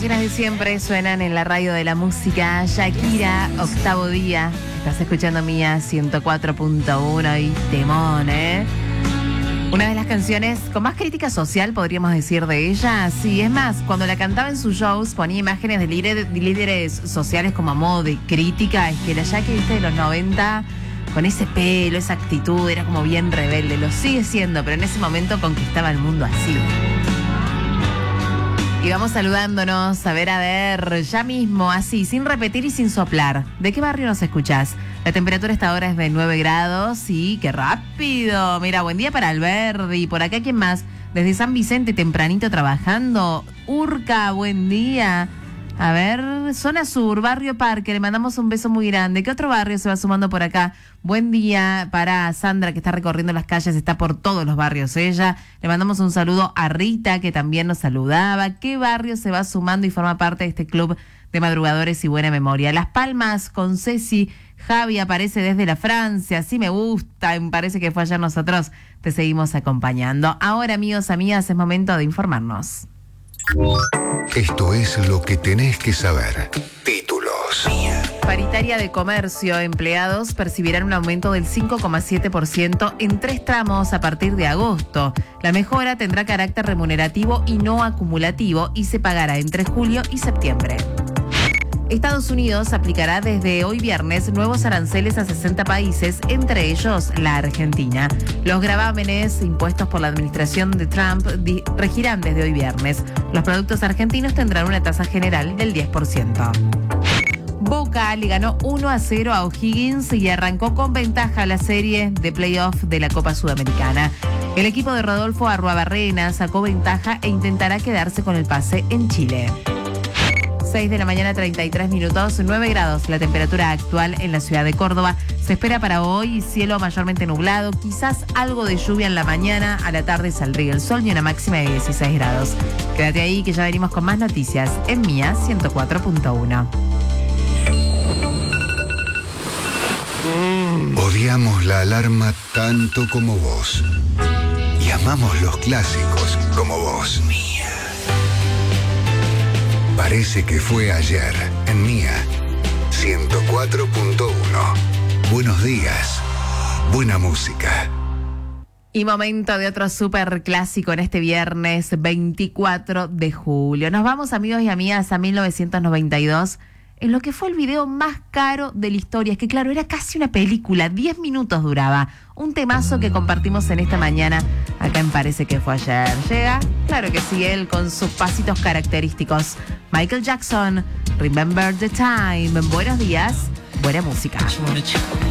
canciones de siempre suenan en la radio de la música. Shakira, Octavo Día. Estás escuchando Mía 104.1 y temón, ¿eh? Una de las canciones con más crítica social, podríamos decir, de ella. Sí, es más, cuando la cantaba en sus shows ponía imágenes de líderes sociales como a modo de crítica. Es que la Shakira, viste, de los 90, con ese pelo, esa actitud, era como bien rebelde. Lo sigue siendo, pero en ese momento conquistaba el mundo así. Y vamos saludándonos, a ver, ya mismo, así, sin repetir y sin soplar. ¿De qué barrio nos escuchás? La temperatura esta hora es de 9 grados y ¡qué rápido! Mira, buen día para Alberdi. Por acá, ¿quién más? Desde San Vicente, tempranito trabajando. Urca, buen día. A ver, zona sur, barrio Parque, le mandamos un beso muy grande. ¿Qué otro barrio se va sumando por acá? Buen día para Sandra, que está recorriendo las calles, está por todos los barrios ella. Le mandamos un saludo a Rita, que también nos saludaba. ¿Qué barrio se va sumando y forma parte de este club de madrugadores y buena memoria? Las Palmas con Ceci. Javi aparece desde la Francia, sí me gusta, me parece que fue ayer. Nosotros te seguimos acompañando. Ahora, amigos, amigas, es momento de informarnos. Esto es lo que tenés que saber. Títulos. Paritaria de Comercio, empleados percibirán un aumento del 5,7% en 3 tramos a partir de agosto. La mejora tendrá carácter remunerativo y no acumulativo y se pagará entre julio y septiembre. Estados Unidos aplicará desde hoy viernes nuevos aranceles a 60 países, entre ellos la Argentina. Los gravámenes impuestos por la administración de Trump regirán desde hoy viernes. Los productos argentinos tendrán una tasa general del 10%. Boca le ganó 1-0 a O'Higgins y arrancó con ventaja la serie de playoff de la Copa Sudamericana. El equipo de Rodolfo Arruabarrena sacó ventaja e intentará quedarse con el pase en Chile. 6 de la mañana, 33 minutos, 9 grados la temperatura actual en la ciudad de Córdoba. Se espera para hoy cielo mayormente nublado, quizás algo de lluvia en la mañana, a la tarde saldría el sol y una máxima de 16 grados. Quédate ahí que ya venimos con más noticias en Mía 104.1. Odiamos la alarma tanto como vos. Y amamos los clásicos como vos. Parece que fue ayer, en Mía 104.1. Buenos días, buena música. Y momento de otro súper clásico en este viernes 24 de julio. Nos vamos, amigos y amigas, a 1992, en lo que fue el video más caro de la historia. Es que claro, era casi una película, 10 minutos duraba. Un temazo que compartimos en esta mañana, acá en Parece que fue ayer. Llega, claro que sí, él con sus pasitos característicos. Michael Jackson, Remember the Time. Buenos días, buena música.